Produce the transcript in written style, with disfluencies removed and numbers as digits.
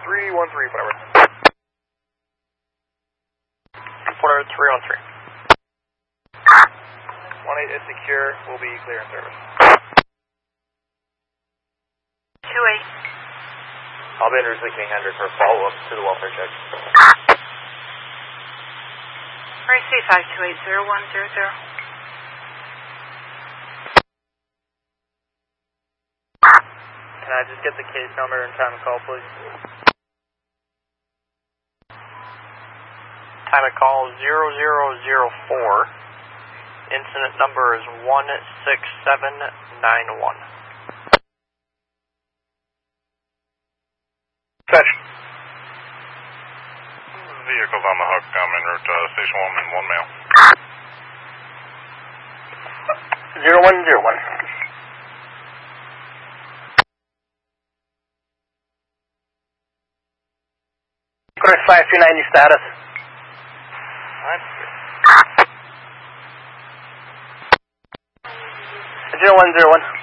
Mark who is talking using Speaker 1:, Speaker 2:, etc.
Speaker 1: 313, whatever. Report 313. 18 is secure, will be clear in service.
Speaker 2: 28.
Speaker 1: I'll be under 1600 for follow-up to the welfare check.
Speaker 2: RC 5280100.
Speaker 1: Can I just get the case number and time of call, please? Time of call 0004. Incident number is 16791.
Speaker 3: Fetch. Vehicles on the hook. I'm en route to Station 1 and 1 male.
Speaker 1: 0101. Chris 529, status. 0101.